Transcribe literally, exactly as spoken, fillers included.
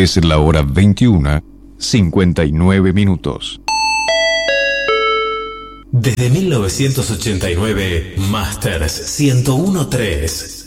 Es la hora veintiuna, cincuenta y nueve minutos. Desde mil novecientos ochenta y nueve, Masters ciento uno punto tres.